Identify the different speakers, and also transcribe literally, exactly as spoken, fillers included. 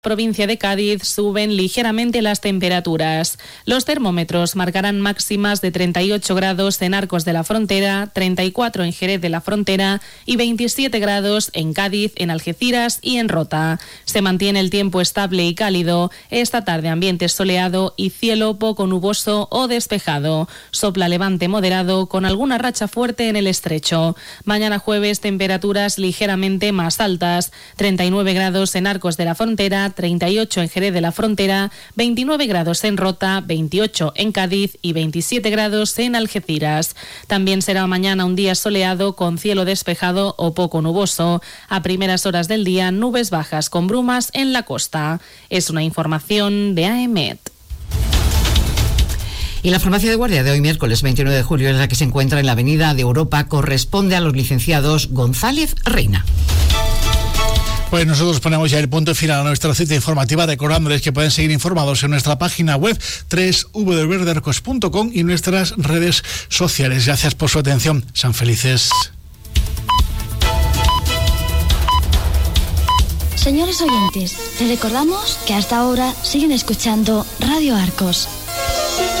Speaker 1: Provincia de Cádiz suben ligeramente las temperaturas. Los termómetros marcarán máximas de treinta y ocho grados en Arcos de la Frontera, treinta y cuatro en Jerez de la Frontera y veintisiete grados en Cádiz, en Algeciras y en Rota. Se mantiene el tiempo estable y cálido. Esta tarde ambiente soleado y cielo poco nuboso o despejado. Sopla levante moderado con alguna racha fuerte en el estrecho. Mañana jueves temperaturas ligeramente más altas. treinta y nueve grados en Arcos de la Frontera, treinta y ocho en Jerez de la Frontera, veintinueve grados en Rota, veintiocho en Cádiz y veintisiete grados en Algeciras. También será mañana un día soleado con cielo despejado o poco nuboso. A primeras horas del día, nubes bajas con brumas en la costa. Es una información de A E M E T.
Speaker 2: Y la farmacia de guardia de hoy, miércoles veintinueve de julio, es la que se encuentra en la Avenida de Europa, corresponde a los licenciados González Reina.
Speaker 3: Pues nosotros ponemos ya el punto final a nuestra cita informativa, recordándoles que pueden seguir informados en nuestra página web doble u doble u doble u punto de arcos punto com y nuestras redes sociales. Gracias por su atención. Sean felices.
Speaker 4: Señores oyentes, les recordamos que hasta ahora siguen escuchando Radio Arcos.